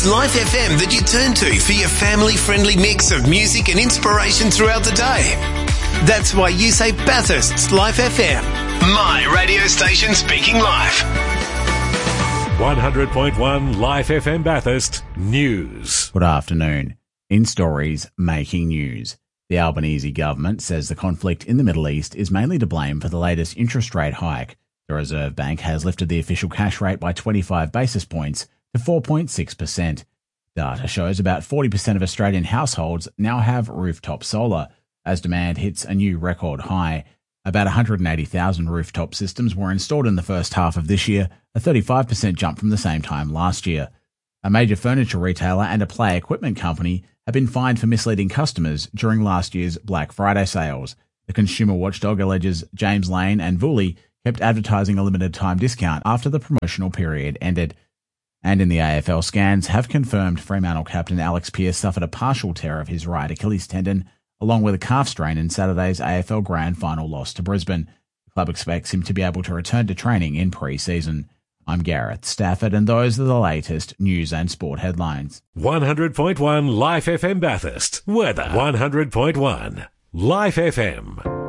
It's Life FM that you turn to for your family-friendly mix of music and inspiration throughout the day. That's why you say Bathurst's Life FM. My radio station speaking life. 100.1 Life FM Bathurst News. Good afternoon. In stories making news, the Albanese government says the conflict in the Middle East is mainly to blame for the latest interest rate hike. The Reserve Bank has lifted the official cash rate by 25 basis points to 4.6%. Data shows about 40% of Australian households now have rooftop solar, as demand hits a new record high. About 180,000 rooftop systems were installed in the first half of this year, a 35% jump from the same time last year. A major furniture retailer and a play equipment company have been fined for misleading customers during last year's Black Friday sales. The consumer watchdog alleges James Lane and Vuli kept advertising a limited time discount after the promotional period ended. And in the AFL, scans have confirmed Fremantle captain Alex Pearce suffered a partial tear of his right Achilles tendon, along with a calf strain in Saturday's AFL Grand Final loss to Brisbane. The club expects him to be able to return to training in pre-season. I'm Gareth Stafford, and those are the latest news and sport headlines. 100.1 Life FM Bathurst. Weather. 100.1 Life FM.